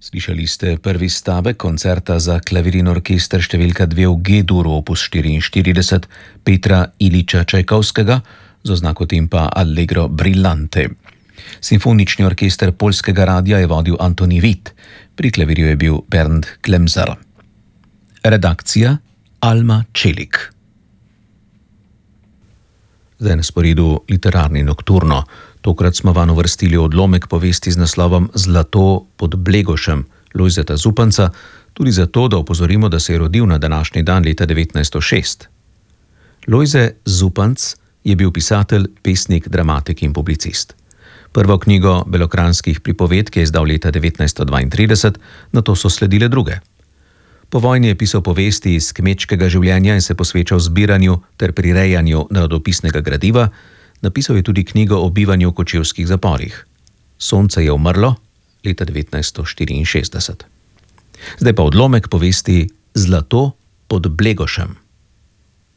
Slišali ste prvi stavek koncerta za klavir in orkester številka 2 v G-duru opus 44 Petra Iliča Čajkovskega z oznako tempa Allegro Brillante. Simfonični orkester Poljskega radia je vodil Antoni Witt, pri klavirju je bil Bernd Klemser. Redakcija Alma Čelik. Zdaj na sporedu literarni nokturno. Tokrat smo van uvrstili odlomek povesti z naslovom Zlato pod Blegošem Lojzeta Zupanca, tudi zato, da opozorimo, da se je rodil na današnji dan leta 1906. Lojze Zupanc je bil pisatelj, pesnik, dramatik in publicist. Prvo knjigo belokranjskih pripovedk je izdal leta 1932, nato so sledile druge. Po vojni je pisal povesti iz kmečkega življenja in se posvečal zbiranju ter prirejanju narodopisnega gradiva. Napisal je tudi knjigo o bivanju v kočevskih zaporih. Sonce je umrlo leta 1964. Zdaj pa odlomek povesti Zlato pod Blegošem.